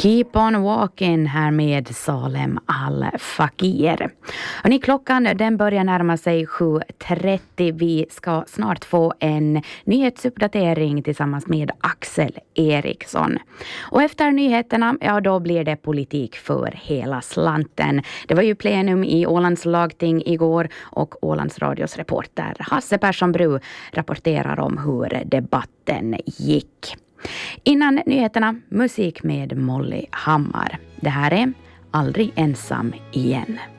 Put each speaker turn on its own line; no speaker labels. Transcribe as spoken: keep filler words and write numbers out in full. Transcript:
Keep on walking här med Salem Al Fakir. Och ni, klockan den börjar närma sig sju trettio. Vi ska snart få en nyhetsuppdatering tillsammans med Axel Eriksson. Och efter nyheterna, ja då blir det politik för hela slanten. Det var ju plenum i Ålands lagting igår och Ålands radios reporter Hasse Persson Bru rapporterar om hur debatten gick. Innan nyheterna, musik med Molly Hammar. Det här är Aldrig ensam igen.